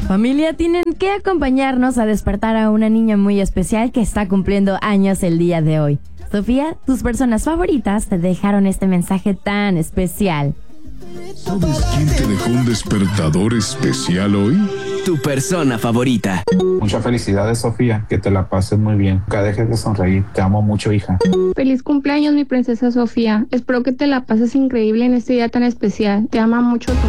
Familia, tienen que acompañarnos a despertar a una niña muy especial que está cumpliendo años el día de hoy. Sofía, tus personas favoritas te dejaron este mensaje tan especial. ¿Sabes quién te dejó un despertador especial hoy? Tu persona favorita. Muchas felicidades, Sofía, que te la pases muy bien. Nunca dejes de sonreír, te amo mucho, hija. Feliz cumpleaños, mi princesa Sofía. Espero que te la pases increíble en este día tan especial. Te ama mucho tu